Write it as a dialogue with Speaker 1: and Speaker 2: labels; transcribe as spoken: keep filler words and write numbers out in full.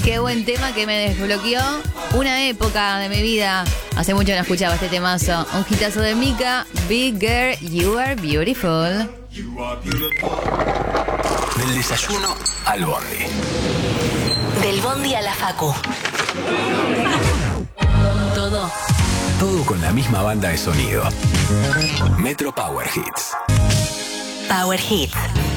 Speaker 1: Qué buen tema que me desbloqueó una época de mi vida. Hace mucho no escuchaba este temazo. Un hitazo de Mika, Big Girl, You Are Beautiful.
Speaker 2: Del desayuno al bondi.
Speaker 3: Del bondi a la facu. Todo.
Speaker 2: Todo con la misma banda de sonido. Metro Power Hits.
Speaker 3: Power Hits.